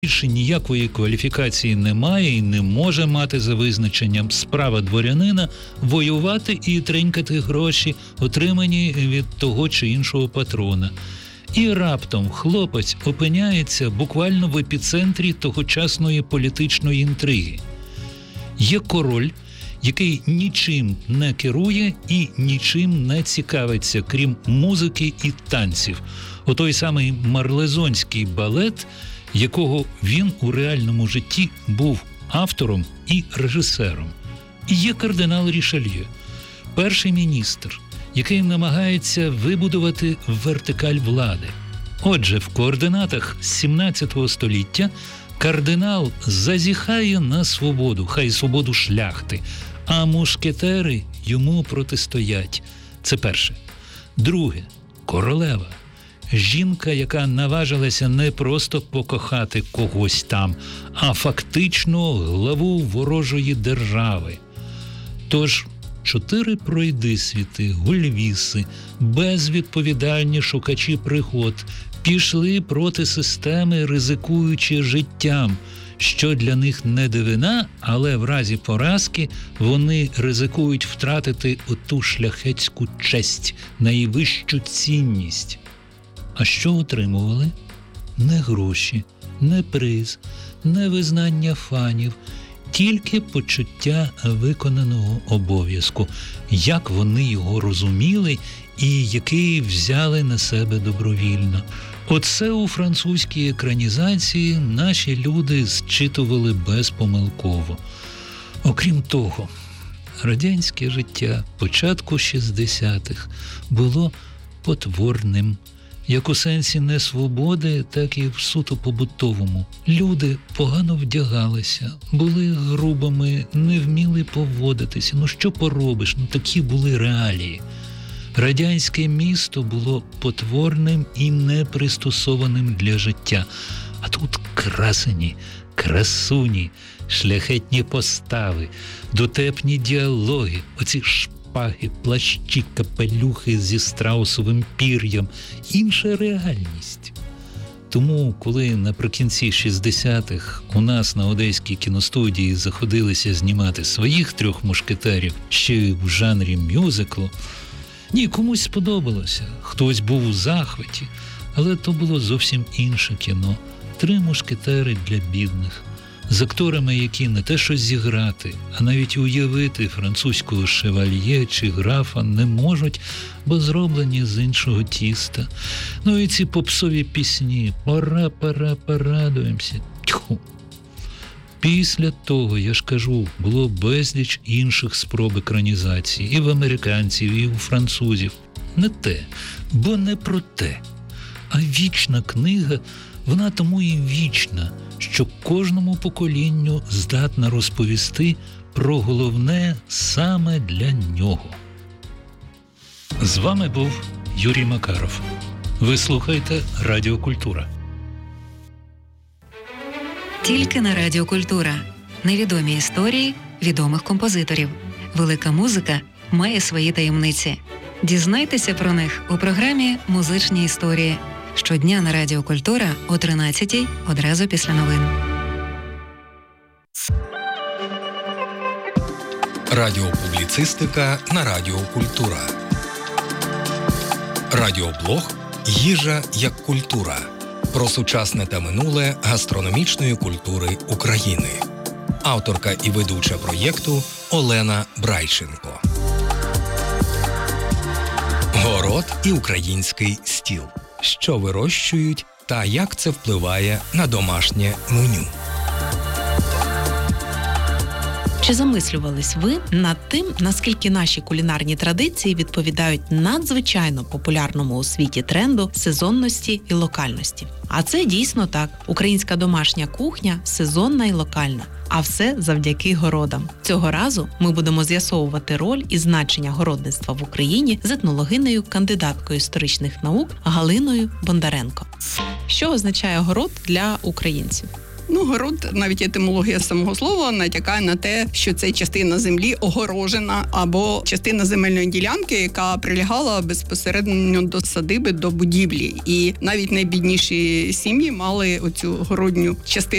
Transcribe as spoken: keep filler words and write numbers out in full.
більше ніякої кваліфікації немає і не може мати за визначенням справа дворянина воювати і тринькати гроші, отримані від того чи іншого патрона. І раптом хлопець опиняється буквально в епіцентрі тогочасної політичної інтриги. Є король, який нічим не керує і нічим не цікавиться, крім музики і танців. Отой самий марлезонський балет, якого він у реальному житті був автором і режисером. І є кардинал Рішельє, перший міністр, який намагається вибудувати вертикаль влади. Отже, в координатах сімнадцятого століття кардинал зазіхає на свободу, хай свободу шляхти, а мушкетери йому протистоять. Це перше. Друге. Королева. Жінка, яка наважилася не просто покохати когось там, а фактично главу ворожої держави. Тож, чотири пройдисвіти, гульвіси, безвідповідальні шукачі пригод пішли проти системи, ризикуючи життям, що для них не дивина, але в разі поразки вони ризикують втратити оту шляхетську честь, найвищу цінність. А що отримували? Не гроші, не приз, не визнання фанів, тільки почуття виконаного обов'язку, як вони його розуміли і який взяли на себе добровільно. Оце у французькій екранізації наші люди зчитували безпомилково. Окрім того, радянське життя початку шістдесятих було потворним, як у сенсі не свободи, так і в суто побутовому. Люди погано вдягалися, були грубими, не вміли поводитися. Ну що поробиш? Ну такі були реалії. Радянське місто було потворним і непристосованим для життя. А тут красені, красуні, шляхетні постави, дотепні діалоги, оці шпаги, плащі, капелюхи зі страусовим пір'ям. Інша реальність. Тому, коли наприкінці шістдесятих у нас на Одеській кіностудії заходилися знімати своїх трьох мушкетерів, ще й в жанрі мюзиклу, ні, комусь сподобалося, хтось був у захваті, але то було зовсім інше кіно. Три мушкетери для бідних, з акторами, які не те що зіграти, а навіть уявити французького шевальє чи графа не можуть, бо зроблені з іншого тіста. Ну і ці попсові пісні «Пора, пора, порадуємося». Тьху. Після того, я ж кажу, було безліч інших спроб екранізації і в американців, і у французів. Не те, бо не про те. А вічна книга, вона тому і вічна, що кожному поколінню здатна розповісти про головне саме для нього. З вами був Юрій Макаров. Ви слухаєте Радіо Культура. Тільки на Радіо Культура. Невідомі історії відомих композиторів. Велика музика має свої таємниці. Дізнайтеся про них у програмі «Музичні історії». Щодня на Радіо Культура о тринадцятій, одразу після новин. Радіопубліцистика на Радіо Культура. Радіоблог «Їжа як культура». Про сучасне та минуле гастрономічної культури України. Авторка і ведуча проєкту Олена Брайченко. Город і український стіл. Що вирощують та як це впливає на домашнє меню. Чи замислювались ви над тим, наскільки наші кулінарні традиції відповідають надзвичайно популярному у світі тренду сезонності і локальності? А це дійсно так. Українська домашня кухня сезонна і локальна. А все завдяки городам. Цього разу ми будемо з'ясовувати роль і значення городництва в Україні з етнологинею, кандидаткою історичних наук Галиною Бондаренко. Що означає город для українців? Ну, Ну, город, навіть етимологія самого слова натякає на те, що це частина землі огорожена або частина земельної ділянки, яка прилягала безпосередньо до садиби, до будівлі. І навіть найбідніші сім'ї мали оцю городню частину